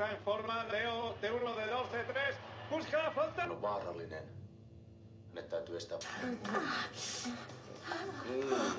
está en forma. Leo, de 1, de 2, de 3. Busca la falta. On vaarallinen. Hänet täytyy estää.